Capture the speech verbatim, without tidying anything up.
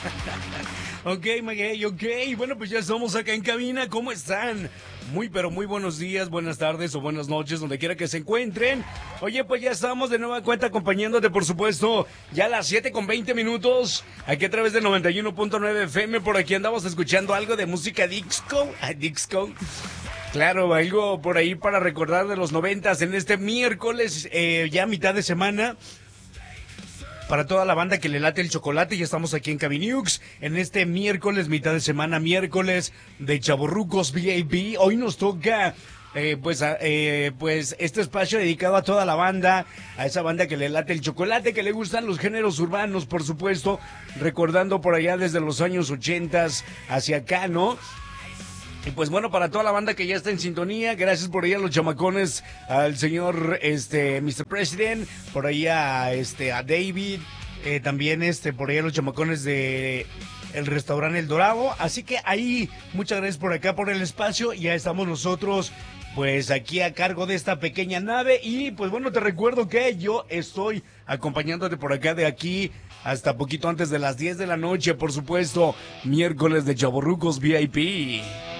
Ok, Maguey, ok. Bueno, pues ya estamos acá en cabina. ¿Cómo están? Muy, pero muy buenos días, buenas tardes o buenas noches, donde quiera que se encuentren. Oye, pues ya estamos de nueva cuenta acompañándote, por supuesto, ya a las siete con veinte minutos, aquí a través de noventa y uno punto nueve F M. Por aquí andamos escuchando algo de música disco. Ah, disco. Claro, algo por ahí para recordar de los noventas en este miércoles, eh, ya mitad de semana. Para toda la banda que le late el chocolate, ya estamos aquí en Cabinux en este miércoles, mitad de semana, miércoles de Chavorrucos V I P. Hoy nos toca, eh, pues, a, eh, pues, este espacio dedicado a toda la banda, a esa banda que le late el chocolate, que le gustan los géneros urbanos, por supuesto, recordando por allá desde los años ochentas hacia acá, ¿no? Y pues bueno, para toda la banda que ya está en sintonía, gracias por ahí a los chamacones, al señor este mister President, por ahí a este a David, eh, también este por ahí a los chamacones de el restaurante El Dorado. Así que ahí, muchas gracias por acá por el espacio. Ya estamos nosotros pues aquí a cargo de esta pequeña nave. Y pues bueno, te recuerdo que yo estoy acompañándote por acá de aquí hasta poquito antes de las diez de la noche, por supuesto, miércoles de Chavorrucos V I P.